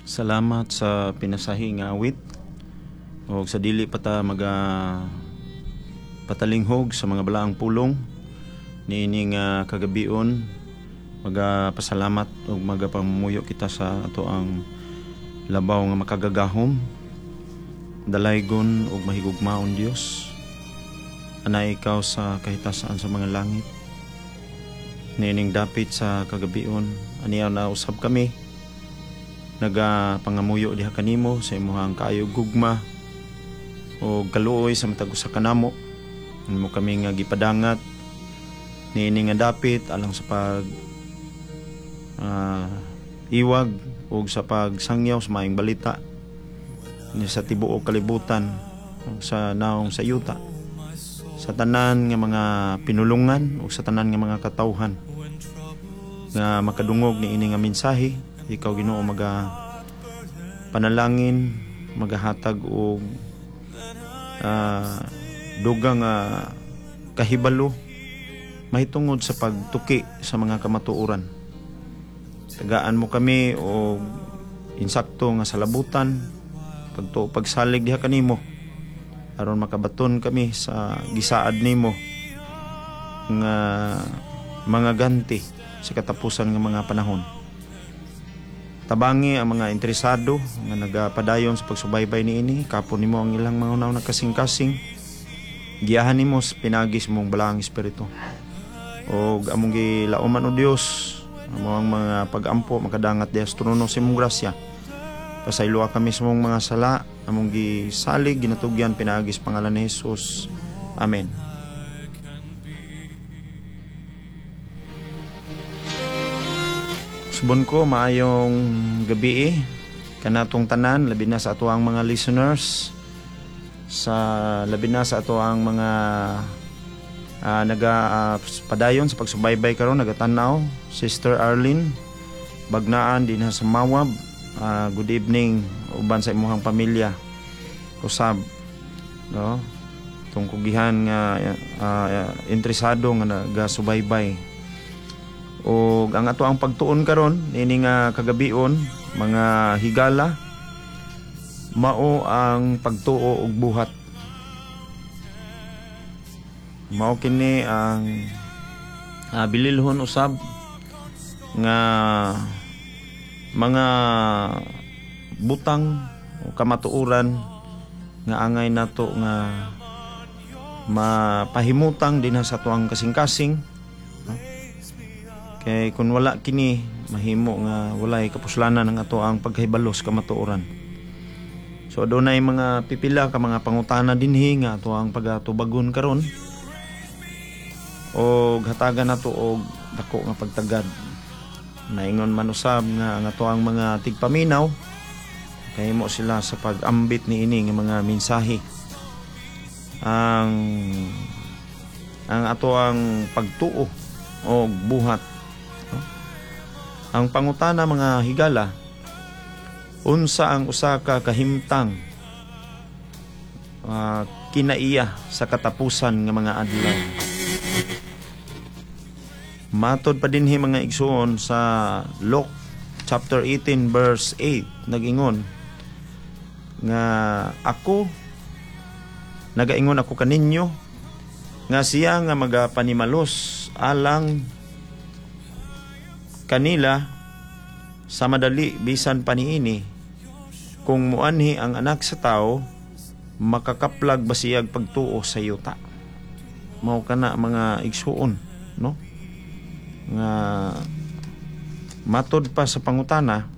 Salamat sa pinasahing awit o sa dili pata maga patalinghog sa mga balaang pulong niining kagabion maga pasalamat o magapamuyo kita sa ato ang labaw nga makagagahom dalaygon og mahigugmaon Dios ana ikaw sa kahitasaan sa mga langit niining dapit sa kagabion aniya na usab kami nagapangamuyo diha kanimo sa imong kaayog gugma o kaluoy sa matag usa kanamo mo kami nga gipadangat niini nga dapit alang sa pag iwag o sa pagsangyaw sa maayong balita ni sa tibuok kalibutan sa naong sa yuta sa tanan nga mga pinulungan o sa tanan nga mga katawhan nga makadungog ni ini nga mensahe. Ikaw Ginoo maga panalangin magahatag og dugang kahibalo mahitungod sa pagtuki sa mga kamatuoran. Tagaan mo kami og insakto nga salabutan pagsalig diha kanimo aron makabaton kami sa gisaad nimo nga mga ganti sa katapusan nga mga panahon. Tabangi ang mga interesado nga nagapadayon sa pagsubaybay niini kapon nimo ang ilang mga unaw nagkasing-kasing giyahan nimo sa pinagis mong balaang espiritu o among gilauman o Dios among mga pag-ampo makadangat diha sa trono sa imong grasya pasayloa kami sa mong mga sala among gisalig ginatugyan pinagis pangalan ni Jesus. Amen. Subon ko maayong gabi kanatong tanan labi na sa ato ang mga listeners labi na sa ato ang mga padayon sa pagsubaybay karon nagatanaw Sister Arlene Bagnaan din sa Mawab. Good evening uban sa imong pamilya usab no tungkugihan nga interesado nga nagasubaybay o ang ato ang pagtuon karon ini nga kagabion mga higala mao ang pagtuo og buhat mao kini ang bililhon usab nga mga butang o kamatuoran nga angay nato nga mapahimutang din sa tuang kasing-kasing. Kay kung wala kini mahimo nga walay kapuslanan ang ato ang paghibalos kamatuoran. So adunay mga pipila ka mga pangutana dinhi nga ato ang pagatubagon karon og hatagan nato og dako nga pagtagad. Naingon man usab nga ang ato ang mga tigpaminaw kay mo sila sa pag-ambit ni ini nga mga mensahe. Ang ato ang pagtuo og buhat. Ang pangutana mga higala, unsa ang usa ka kahimtang kinaiya sa katapusan nga mga adlaw. Matod pa dinhi mga igsoon sa Luke chapter 18 verse 8 nagingon nga nagaingon ako kaninyo nga siya nga magapanimalos alang kanila sa madali bisan paniini kung muanhi ang anak sa tao makakaplag ba siyag pagtuo sa yuta. Mao kana mga igsuon no nga matod pa sa pangutana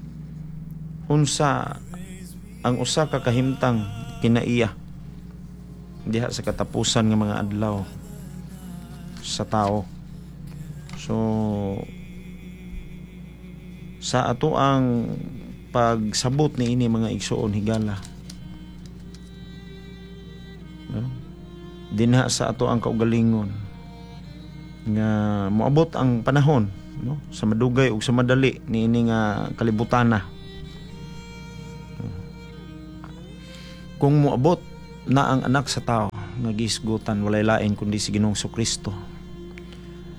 unsa ang usa ka kahimtang kinaiya diha sa katapusan nga mga adlaw sa tao. So sa ato ang pagsabot ni ini mga igsoon higala no? Dinha sa ato ang kaugalingon nga moabot ang panahon no? Sa madugay ug sa madali ni ini nga kalibutana kung moabot na ang anak sa tao nga gisgutan walay lain kundi si Ginoong Kristo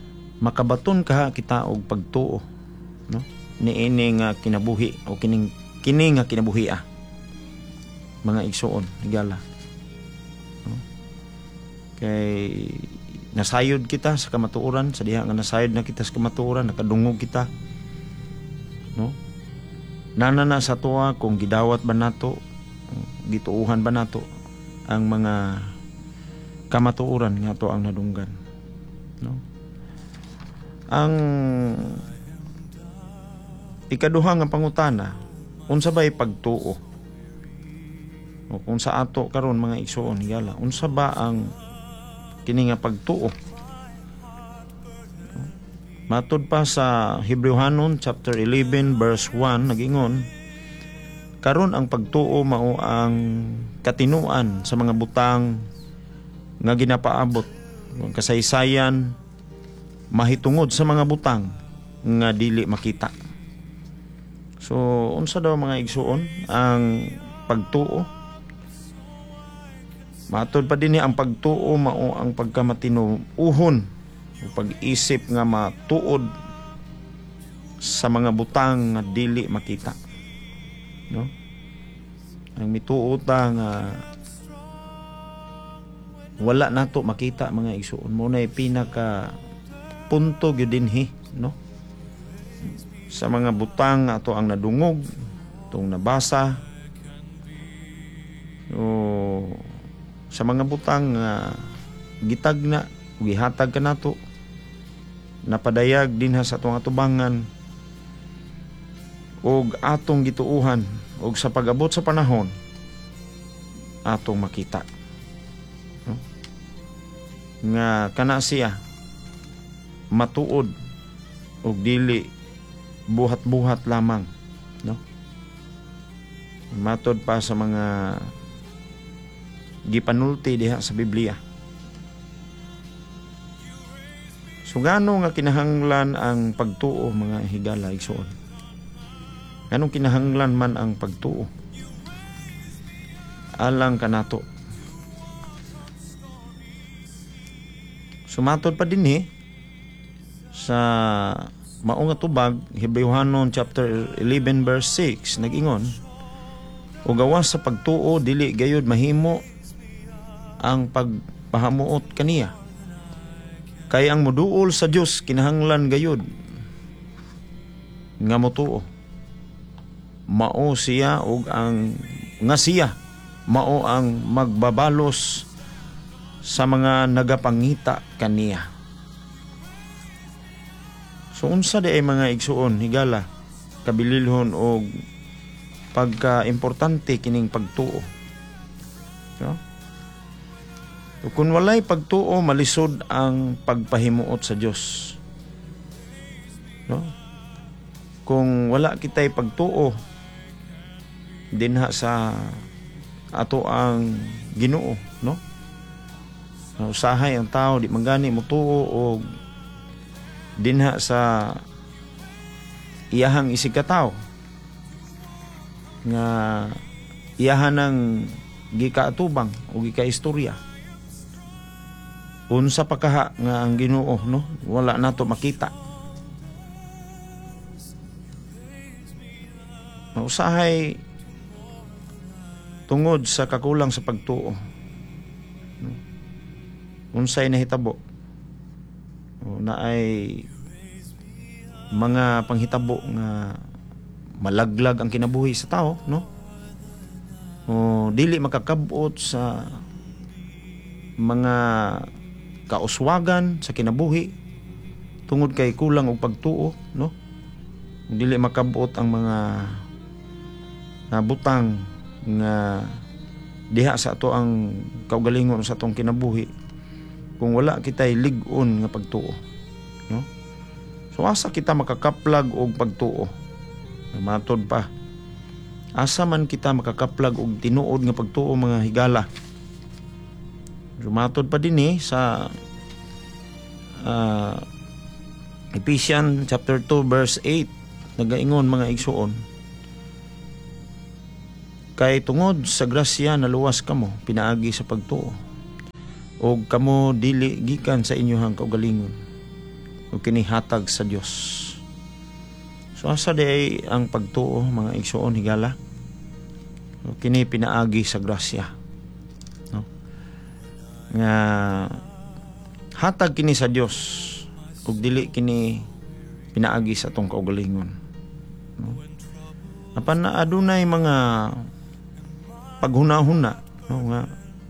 makabaton ka kita og pagtuo no niini nga kinabuhi o kining kini nga kinabuhi mga igsoon higala. No? Kay nasayod kita sa kamatuoran, sa diha nga nasayod na kita sa kamatuoran, nakadungog kita. No? Nanana sa tuwa kung gidawat ba nato, gituuhan ba nato ang mga kamatuoran nga to ang nadunggan. No? Ang ikaduha nga pangutana, unsa ba'y pagtuo? O kung sa ato karon mga igsoon higala, unsa ba ang kini nga pagtuo? Matud pa sa Hebrewhanon chapter 11 verse 1 nagingon, karon ang pagtuo mao ang katinuan sa mga butang nga ginapaabot, ang kasaysayan mahitungod sa mga butang nga dili makita. So unsa daw mga igsoon ang pagtuo? Matod pa din ang pagtuo mao ang pagkamatinuuhon, pag-isip nga matuod sa mga butang nga dili makita. No? Ang mituod nga wala nato makita mga igsoon, mo na pinaka punto gyud dinhi, no? Sa mga butang ato ang nadungog, tong nabasa, o sa mga butang nga gitagna, gihatag ka nato, napadayag dinha sa atong atubangan, og atong gituuhan, og sa pag-abot sa panahon atong makita, no? Nga kana siya matuod og dili buhat-buhat lamang, no? Matod pa sa mga gipanulti diha sa Biblia. So ngano nga kinahanglan ang pagtuo mga higala igsoon? Nganong kinahanglan man ang pagtuo alang kanato? Sumatod pa dinhi sa mao nga tubag, Hebrewhanon chapter 11 verse 6 nag-ingon, o gawas sa pagtuo dili gayud mahimo ang pagpahamuot kaniya, kay ang moduol sa Dios kinahanglan gayud nga motuo. Mao siya og ang nga siya mao ang magbabalos sa mga nagapangita kaniya. So unsa di ay mga igsuon higala kabililhon og pagka-importante kining pagtuo. No? So, kung walay pagtuo, malisod ang pagpahimuot sa Dios. No? Kung wala kitay pagtuo dinha sa ato ang Ginoo, no? Usahay ang tao di mangani motuo og dinha sa iyahang isigkatawo nga iyahan ng gikaatubang o gikaistorya. Unsa pa kaha nga ang Ginoo, no? Wala nato makita. Mausahay tungod sa kakulang sa pagtuo. No? Unsay nahitabo? O na ay mga panghitabo nga malaglag ang kinabuhi sa tao, no? O dili makakabot sa mga kauswagan sa kinabuhi tungod kay kulang og pagtuo, no? Dili makabot ang mga butang nga diha sa ato ang kaugalingon sa atong kinabuhi kung wala kitay lig-on nga pagtuo, no? So asa kita makakaplag og pagtuo? Matod pa, asa man kita makakaplag og tinuod nga pagtuo mga higala? Matod pa dinhi sa Ephesians chapter 2 verse 8 nagaingon mga igsuon, kay tungod sa grasya naluwas kamo pinaagi sa pagtuo, og kamo dili gikan sa inyohang kaugalingon o kinihatag sa Dios. So asa day ang pagtuo mga igsoon higala? So, kini pinaagi sa grasya, no? Nga hatag kini sa Dios ug dili kini pinaagi sa atong kaugalingon, no? Apan na adunay mga paghunahuna, no, nga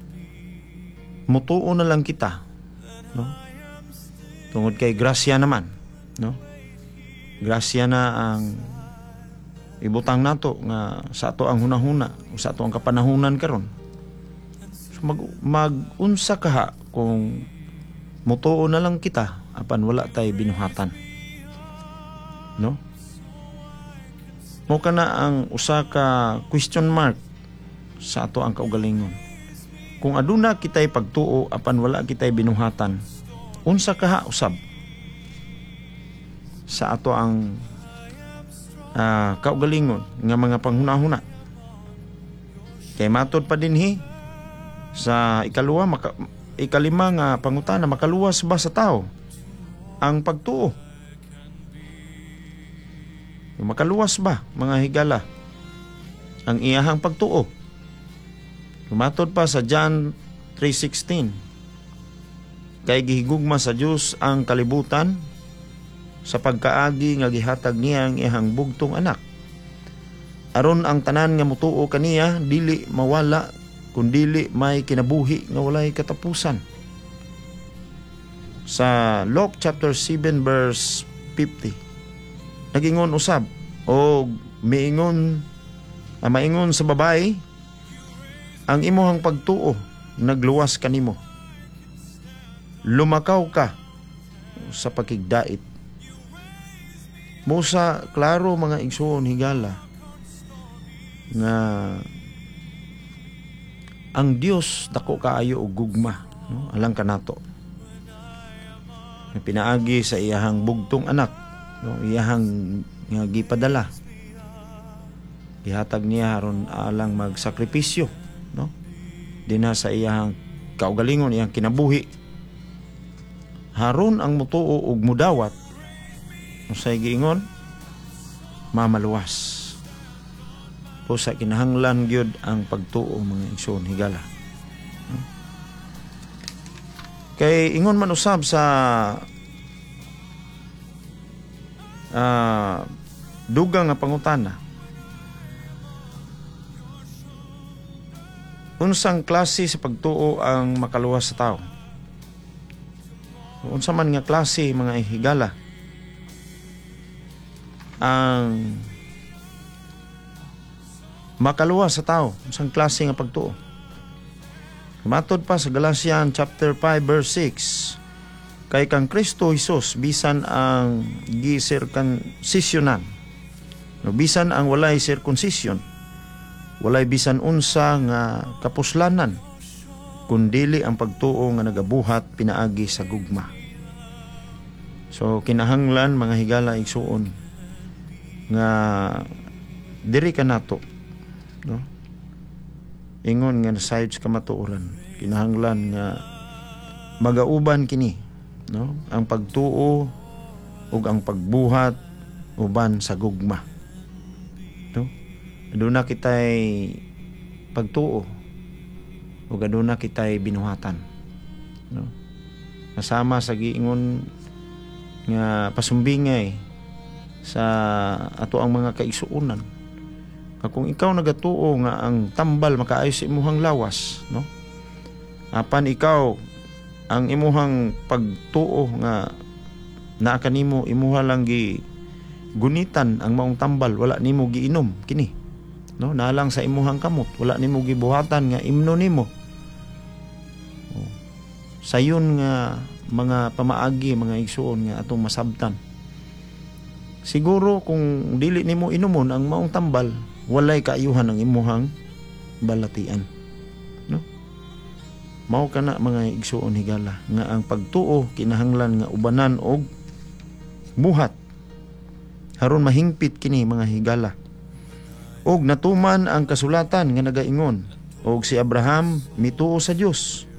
mutuo na lang kita, no? Tungod kay grasya naman, no? Grasya na ang ibutang nato nga sa ato ang hunahuna o sa ato ang kapanahunan karon. So mag-unsa kaha kung mutuo na lang kita apan wala tay binuhatan, no? Mo kana ang usa ka question mark sa ato ang kaugalingon. Kung aduna kitay pagtuo apan wala kitay binuhatan, unsa kaha usab sa ato ang kaugalingon nga mga panghunahuna? Kay matod pa dinhi sa ikalima nga pangutana, makaluwas ba sa tao ang pagtuo? Makaluwas ba mga higala ang iyahang pagtuo? Matod pa sa John 3:16, kay gihigugma sa Dios ang kalibutan sa pagkaagi nga gihatag niya ang iyang bugtong anak, aron ang tanan nga mutuo kaniya dili mawala kundili may kinabuhi nga walay katapusan. Sa Luke chapter 7 verse 50, nagingon usab o maingon sa babae, ang imuhang pagtuo nagluwas kanimo, lumakaw ka sa pagkigdait. Musa klaro mga igsoon higala nga ang Dios dako kaayo og gugma, no? Alang kanato pinaagi sa iyahang bugtong anak, no? Iyahang nga gipadala, gihatag niya aron alang magsakripisyo, no? Dinha sa iyahang kaugalingon, iyang kinabuhi, haron ang mutuo og mudawat usay giingon mamaluwas. Po sa kinahanglan gyud ang pagtuo mga igsoon higala. Kay ingon man usab sa dugang nga pangutana, unsang klase sa pagtuo ang makaluwas sa tao? Unsa man nga klase mga higala ang makaluwas sa tao? Unsang klase nga pagtuo? Matod pa sa Galatians chapter 5 verse 6, kay kang Kristo Jesus bisan ang gisirkunsisyonan, no, bisan ang walay sirkunsisyon, walay bisan unsa nga kapuslanan, kundili ang pagtuo nga nagabuhat pinaagi sa gugma. So kinahanglan mga higala igsuon nga diri ka nato, no? Ingon nga sayod sa kamatuoran, kinahanglan nga magauban kini, no? Ang pagtuo ug ang pagbuhat uban sa gugma, no? Aduna kitay pagtuo ug aduna kitay binuhatan, no? Kasama sa giingon nga pasumbingay sa ato ang mga kaigsuonan. Kung ikaw nagatuo nga ang tambal makaayos sa imuhang lawas, no? Apan ikaw ang imuhang pagtuo nga naa kanimo imuha lang gi gunitan ang maong tambal, wala nimo giinom kini, no? Nalang sa imuhang kamot, wala nimo gibuhatan nga imno nimo. Sayon nga mga pamaagi mga igsuon nga atong masabtan. Siguro kung dili nimo inumon ang maong tambal, walay kaayuhan ang imuhang balatian, no? Mao kana mga igsuon higala nga ang pagtuo kinahanglan nga ubanan og buhat haron mahingpit kini mga higala. Og natuman ang kasulatan nga nagaingon, og si Abraham mituo sa Dios